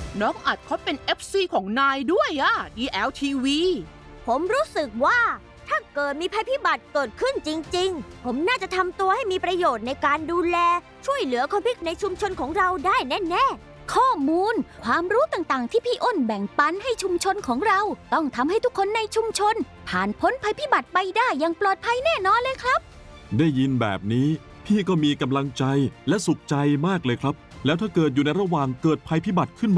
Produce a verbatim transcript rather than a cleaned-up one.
น้องอัดเขาเป็น เอฟ ซี ของนายด้วยอะ ดี แอล ที วีผมรู้สึกว่าถ้าเกิดมีภัยพิบัติเกิดขึ้นจริงๆ ผมน่าจะทำตัวให้มีประโยชน์ในการดูแล ช่วยเหลือคนพิการในชุมชนของเราได้แน่ๆ ข้อมูล ความรู้ต่างๆ ที่พี่อ้นแบ่งปันให้ชุมชนของเรา ต้องทำให้ทุกคนในชุมชน ผ่านพ้นภัยพิบัติไปได้อย่างปลอดภัยแน่นอนเลยครับได้ยินแบบนี้พี่ก็มีกำลังใจและสุขใจมากเลยครับ แล้วถ้าเกิดอยู่ในระหว่างเกิดภัยพิบัติขึ้นมา